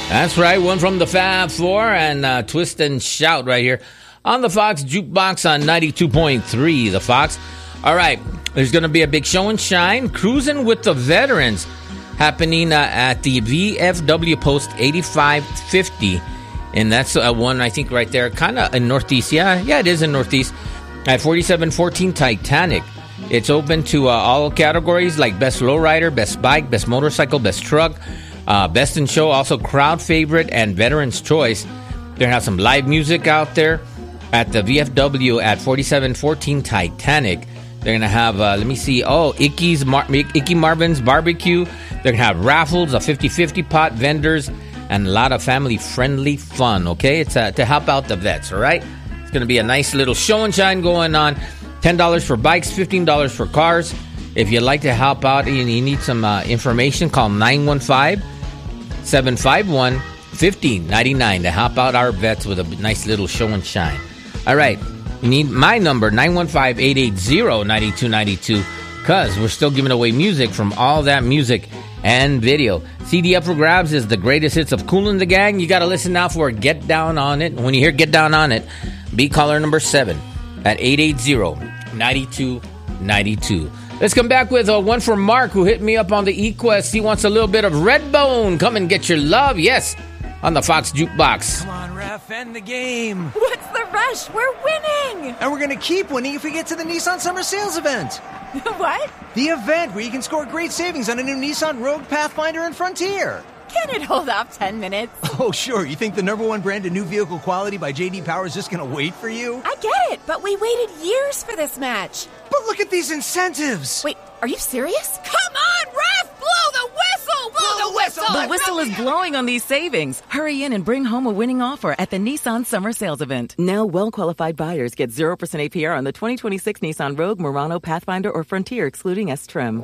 That's right, one from the Fab Four and Twist and Shout right here on the Fox Jukebox on 92.3, the Fox. All right, there's going to be a big show and shine, Cruising with the Veterans, happening at the VFW Post 8550. And that's one, I think, right there, kind of in Northeast. Yeah, it is in Northeast at 4714 Titanic. It's open to all categories like Best Lowrider, Best Bike, Best Motorcycle, Best Truck, Best in Show, also Crowd Favorite and Veterans Choice. They're going to have some live music out there at the VFW at 4714 Titanic. They're going to have, Icky Marvin's Barbecue. They're going to have raffles, a 50-50 pot, vendors, and a lot of family-friendly fun, okay? It's to help out the vets, all right? It's going to be a nice little show and shine going on. $10 for bikes, $15 for cars. If you'd like to help out and you need some information, call 915-751-1599 to help out our vets with a nice little show and shine. All right, you need my number, 915-880-9292, because we're still giving away music from all that music and video. CD up for grabs is the greatest hits of Kool and the Gang. You got to listen now for Get Down on It. When you hear Get Down on It, be caller number 7 at 880-9292. Let's come back with one for Mark, who hit me up on the eQuest. He wants a little bit of Redbone. Come and get your love. Yes, on the Fox Jukebox. Come on, ref, end the game. What's the rush? We're winning. And we're going to keep winning if we get to the Nissan Summer Sales event. What? The event where you can score great savings on a new Nissan Rogue, Pathfinder, and Frontier. Can it hold off 10 minutes? Oh, sure. You think the #1 brand in new vehicle quality by J.D. Power is just going to wait for you? I get it, but we waited years for this match. But look at these incentives. Wait, are you serious? Come on, ref! Blow the whistle! Blow the whistle! The whistle is blowing on these savings. Hurry in and bring home a winning offer at the Nissan Summer Sales Event. Now, well-qualified buyers get 0% APR on the 2026 Nissan Rogue, Murano, Pathfinder, or Frontier, excluding S-Trim.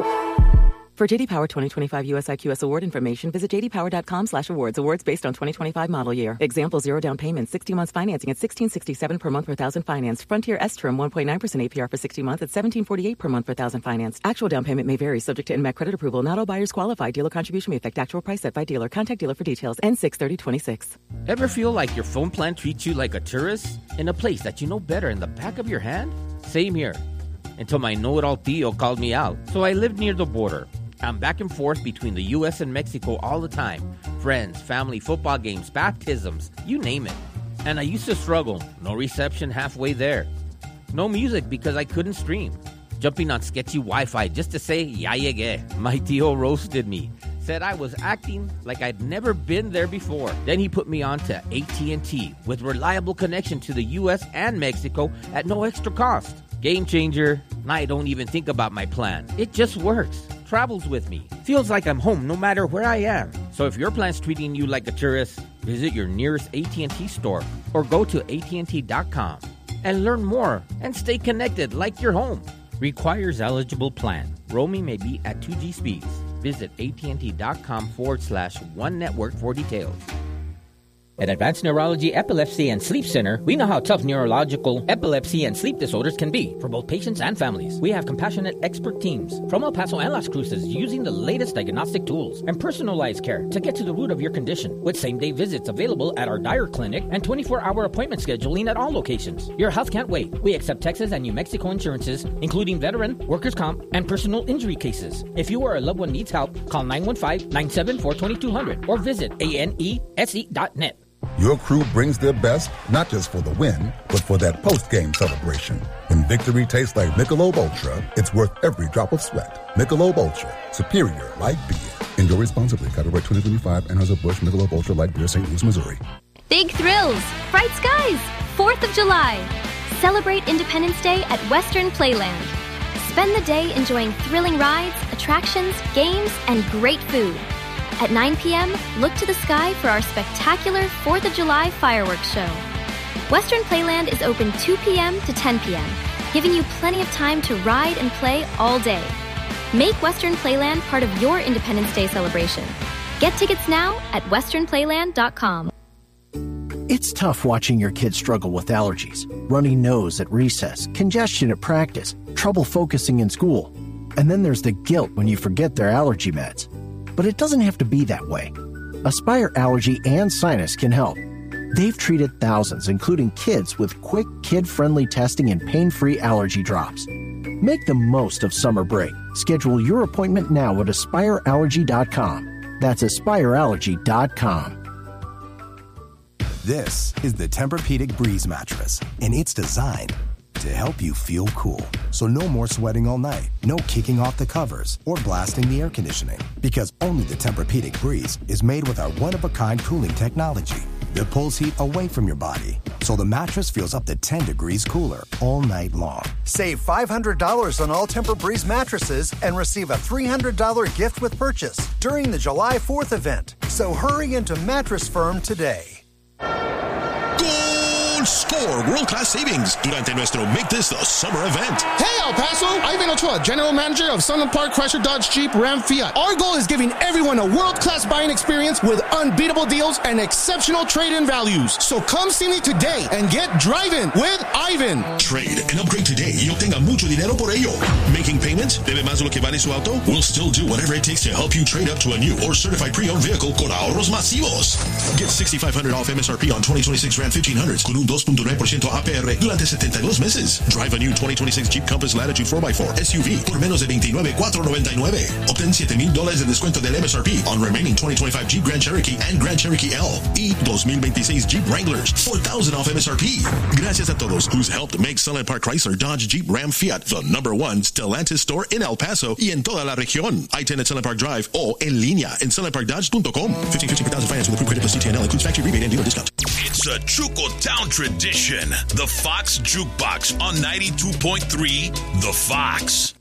For J.D. Power 2025 US IQS award information, visit jdpower.com/awards. Awards based on 2025 model year. Example, 0 down payment, 60 months financing at $1,667 per month per thousand finance. Frontier S-Trim 1.9% APR for 60 months at $1,748 per month per thousand finance. Actual down payment may vary, subject to NMAC credit approval. Not all buyers qualify. Dealer contribution may affect actual price set by dealer. Contact dealer for details. N6/3026. Ever feel like your phone plan treats you like a tourist in a place that you know better in the back of your hand? Same here. Until my know-it-all Theo called me out. So I lived near the border. I'm back and forth between the U.S. and Mexico all the time. Friends, family, football games, baptisms, you name it. And I used to struggle. No reception halfway there. No music because I couldn't stream. Jumping on sketchy Wi-Fi just to say, ya llegué. My tío roasted me. Said I was acting like I'd never been there before. Then he put me on to AT&T with reliable connection to the U.S. and Mexico at no extra cost. Game changer. I don't even think about my plan. It just works. Travels with me. Feels like I'm home no matter where I am. So if your plan's treating you like a tourist, visit your nearest AT&T store or go to AT&T.com and learn more and stay connected like you're home. Requires eligible plan. Roaming may be at 2G speeds. Visit AT&T.com/One Network for details. At Advanced Neurology Epilepsy and Sleep Center, we know how tough neurological epilepsy and sleep disorders can be for both patients and families. We have compassionate expert teams from El Paso and Las Cruces using the latest diagnostic tools and personalized care to get to the root of your condition, with same-day visits available at our Dyer Clinic and 24-hour appointment scheduling at all locations. Your health can't wait. We accept Texas and New Mexico insurances, including veteran, workers' comp, and personal injury cases. If you or a loved one needs help, call 915-974-2200 or visit anese.net. Your crew brings their best, not just for the win, but for that post-game celebration. When victory tastes like Michelob Ultra, it's worth every drop of sweat. Michelob Ultra, superior light beer. Enjoy responsibly. Copyright 2025, Anheuser-Busch Michelob Ultra Light Beer, St. Louis, Missouri. Big thrills, bright skies, 4th of July. Celebrate Independence Day at Western Playland. Spend the day enjoying thrilling rides, attractions, games, and great food. At 9 p.m., look to the sky for our spectacular 4th of July fireworks show. Western Playland is open 2 p.m. to 10 p.m., giving you plenty of time to ride and play all day. Make Western Playland part of your Independence Day celebration. Get tickets now at westernplayland.com. It's tough watching your kids struggle with allergies, runny nose at recess, congestion at practice, trouble focusing in school. And then there's the guilt when you forget their allergy meds. But it doesn't have to be that way. Aspire Allergy and Sinus can help. They've treated thousands, including kids, with quick, kid-friendly testing and pain-free allergy drops. Make the most of summer break. Schedule your appointment now at AspireAllergy.com. That's AspireAllergy.com. This is the Tempur-Pedic Breeze mattress, and it's designed to help you feel cool. So no more sweating all night, no kicking off the covers, or blasting the air conditioning. Because only the Tempur-Pedic Breeze is made with our one-of-a-kind cooling technology that pulls heat away from your body, so the mattress feels up to 10 degrees cooler all night long. Save $500 on all Tempur-Breeze mattresses and receive a $300 gift with purchase during the July 4th event. So hurry into Mattress Firm today. Score world-class savings durante nuestro Make This the Summer event. Hey, El Paso! Ivan Ochoa, General Manager of Sunland Park Chrysler Dodge Jeep Ram Fiat. Our goal is giving everyone a world-class buying experience with unbeatable deals and exceptional trade-in values. So come see me today and get driving with Ivan. Trade and upgrade today y obtenga mucho dinero por ello. Making payments? ¿Debe más de lo que vale su auto? We'll still do whatever it takes to help you trade up to a new or certified pre-owned vehicle con ahorros masivos. Get $6,500 off MSRP on 2026 Ram 1500s con un 2.9% APR durante 72 meses. Drive a new 2026 Jeep Compass Latitude 4x4 SUV por menos de $29,499. Obtén $7,000 de descuento del MSRP on remaining 2025 Jeep Grand Cherokee and Grand Cherokee L y 2026 Jeep Wranglers. $4,000 off MSRP. Gracias a todos who's helped make Sunland Park Chrysler Dodge Jeep Ram Fiat the #1 Stellantis store in El Paso y en toda la región. I-10 at Sunland Park Drive o en línea en sunlandparkdodge.com. 1515 per thousand finance with approved credit plus CTNL includes factory rebate and dealer discount. It's a Chuco Town tradition. The Fox Jukebox on 92.3 The Fox.